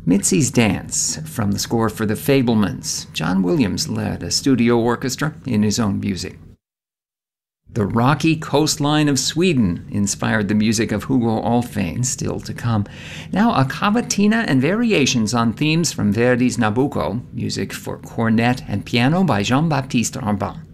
Mitzi's Dance, from the score for The Fabelmans. John Williams led a studio orchestra in his own music. The rocky coastline of Sweden inspired the music of Hugo Alfvén, still to come. Now a cavatina and variations on themes from Verdi's Nabucco, music for cornet and piano by Jean-Baptiste Raban.